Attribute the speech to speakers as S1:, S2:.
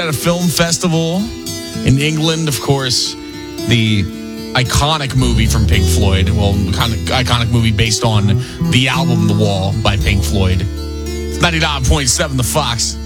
S1: at a film festival in England, of course, the iconic movie from Pink Floyd. Well, iconic movie based on the album The Wall by Pink Floyd. 99.7 The Fox.